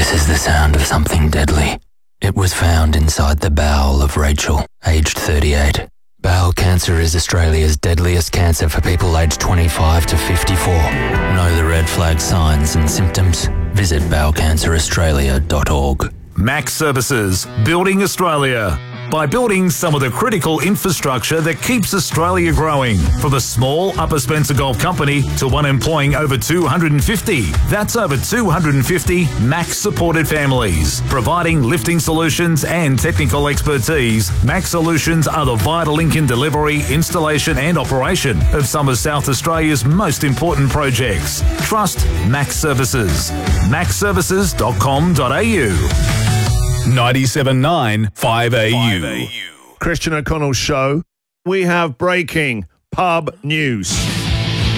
This is the sound of something deadly. It was found inside the bowel of Rachel, aged 38. Bowel cancer is Australia's deadliest cancer for people aged 25 to 54. Know the red flag signs and symptoms? Visit bowelcanceraustralia.org. Max Services, Building Australia. By building some of the critical infrastructure that keeps Australia growing. From a small Upper Spencer Golf Company to one employing over 250. That's over 250 Max-supported families. Providing lifting solutions and technical expertise, Max Solutions are the vital link in delivery, installation and operation of some of South Australia's most important projects. Trust Max Services. maxservices.com.au. 97.9 5AU. Christian O'Connell's show. We have breaking pub news.